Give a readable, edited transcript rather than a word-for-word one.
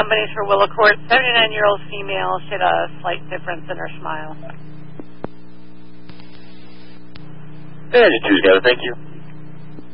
companies for Willicourt. 79-year-old female. She had a slight difference in her smile. And you two together, thank you.